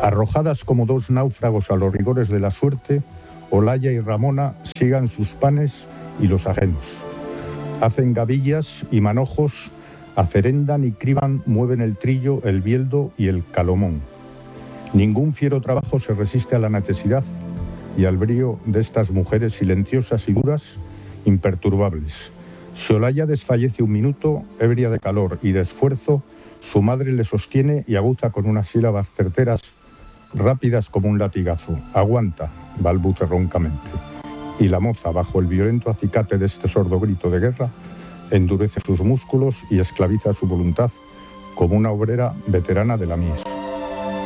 Arrojadas como dos náufragos a los rigores de la suerte, Olaya y Ramona sigan sus panes y los ajenos. Hacen gavillas y manojos, acerendan y criban, mueven el trillo, el bieldo y el calomón. Ningún fiero trabajo se resiste a la necesidad y al brío de estas mujeres silenciosas y duras, imperturbables. Si Olaya desfallece un minuto, ebria de calor y de esfuerzo, su madre le sostiene y aguza con unas sílabas certeras, rápidas como un latigazo. Aguanta, balbuce roncamente. Y la moza, bajo el violento acicate de este sordo grito de guerra, endurece sus músculos y esclaviza su voluntad como una obrera veterana de la mies.